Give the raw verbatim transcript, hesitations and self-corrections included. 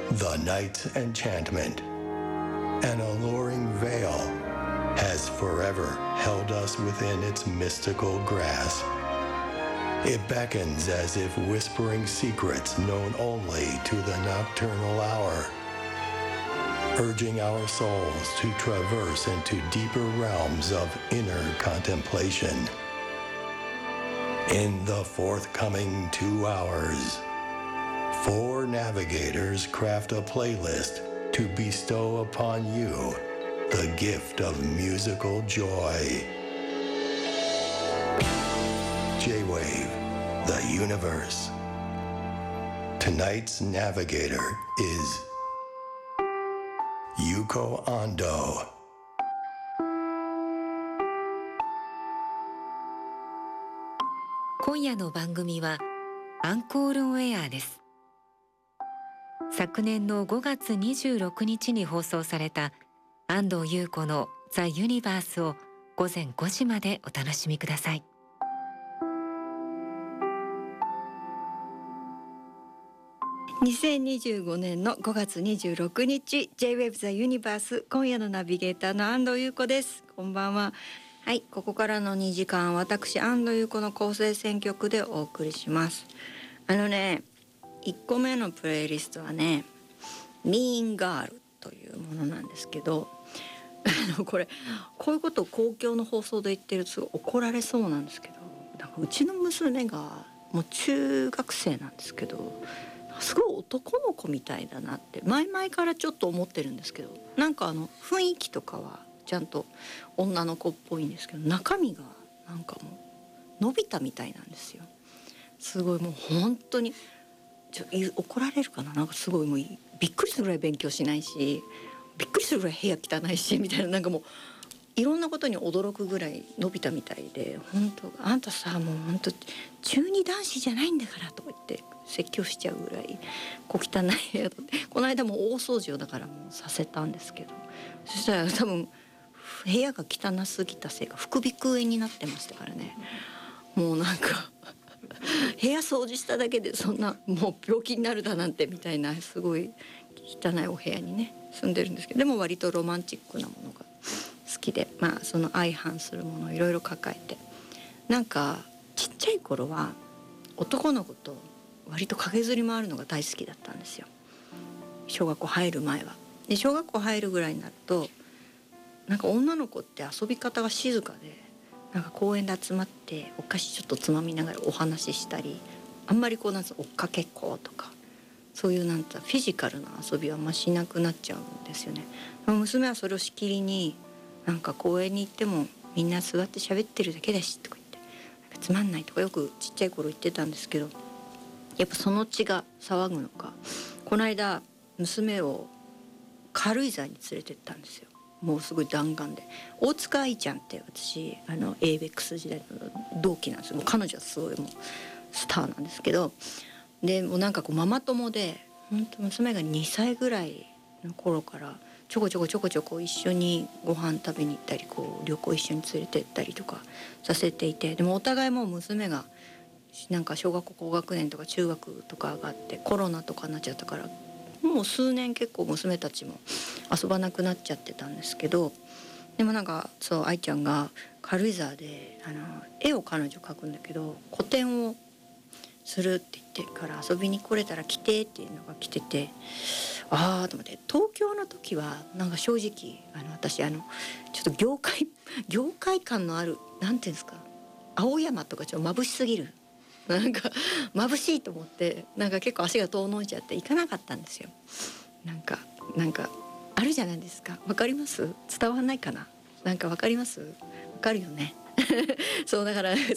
The night's enchantment, an alluring veil, has forever held us within its mystical grasp. It beckons as if whispering secrets known only to the nocturnal hour, urging our souls to traverse into deeper realms of inner contemplation. In the forthcoming two hours, four navigators craft a playlist to bestow upon you the gift of musical joy. J-Wave, the universe. Tonight's navigator is Yuko Ando. 今夜の番組はアンコールオンエアです。昨年のごがつにじゅうろくにちに放送された安藤優子のザ・ユニバースをごぜんごじまでお楽しみください。 にせんにじゅうごねんのごがつにじゅうろくにち J-Wave The Universe 今夜のナビゲーターの安藤優子です。こんばんは。はい、ここからのにじかん私安藤優子の構成選曲でお送りします。あのねいっこめのプレイリストはね Mean Girl というものなんですけどあのこれこういうことを公共の放送で言ってるとすごい怒られそうなんですけど、なんかうちの娘がもう中学生なんですけどすごい男の子みたいだなって前々からちょっと思ってるんですけど、なんかあの雰囲気とかはちゃんと女の子っぽいんですけど中身がなんかもうのび太みたいなんですよ。すごいもう本当にちょ怒られるかな、なんかすごいもうびっくりするぐらい勉強しないしびっくりするぐらい部屋汚いしみたいな、なんかもういろんなことに驚くぐらいのび太みたいで、本当あんたさもう本当中二男子じゃないんだからとか言って説教しちゃうぐらい小汚い部屋で、この間も大掃除をだからもうさせたんですけど、そしたら多分部屋が汚すぎたせいか副鼻腔炎になってましたからね。もうなんか部屋掃除しただけでそんなもう病気になるだなんてみたいなすごい汚いお部屋にね住んでるんですけど、でも割とロマンチックなものが好きで、まあその相反するものをいろいろ抱えて、なんかちっちゃい頃は男の子と割と駆けずり回るのが大好きだったんですよ、小学校入る前は。で小学校入るぐらいになるとなんか女の子って遊び方が静かで、なんか公園で集まってお菓子ちょっとつまみながらお話ししたり、あんまりこうなんつう追っかけっことかそういうなんつうフィジカルな遊びはあんましなくなっちゃうんですよね。娘はそれをしきりになんか公園に行ってもみんな座って喋ってるだけだしとか言ってなんかつまんないとかよくちっちゃい頃言ってたんですけど、やっぱその血が騒ぐのかこの間娘を軽井沢に連れてったんですよ。もうすごい弾丸で大塚愛ちゃんって私あの エイベックス 時代の同期なんですよ。もう彼女はすごいもうスターなんですけど、でもうなんかこうママ友で本当娘がにさいぐらいの頃からちょこちょこちょこちょこ一緒にご飯食べに行ったりこう旅行一緒に連れて行ったりとかさせていて、でもお互いもう娘がなんか小学校高学年とか中学とかがあってコロナとかになっちゃったからもう数年結構娘たちも遊ばなくなっちゃってたんですけど、でもなんかそう愛ちゃんが軽井沢であの絵を彼女描くんだけど個展をするって言ってから遊びに来れたら来てっていうのが来てて、ああと思って、東京の時はなんか正直あの私あのちょっと業界業界感のあるなんていうんですか青山とかちょっと眩しすぎるなんか眩しいと思ってなんか結構足が遠のいちゃって行かなかったんですよ。なんかなんかあるじゃないですか、わかります？伝わんないかな、なんかわかります？わかるよねそうだから